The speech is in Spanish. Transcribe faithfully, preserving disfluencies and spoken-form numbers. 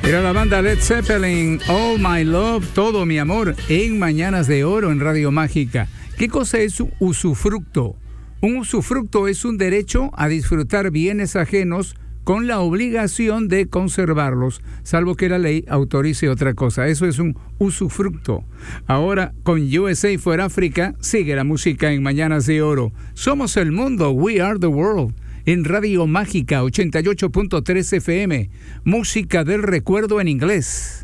Era la banda Led Zeppelin, All My Love, Todo Mi Amor, en Mañanas de Oro en Radio Mágica. ¿Qué cosa es un usufructo? Un usufructo es un derecho a disfrutar bienes ajenos con la obligación de conservarlos, salvo que la ley autorice otra cosa. Eso es un usufructo. Ahora, con U S A for Africa, sigue la música en Mañanas de Oro. Somos el mundo, we are the world. En Radio Mágica ochenta y ocho punto tres F M, música del recuerdo en inglés.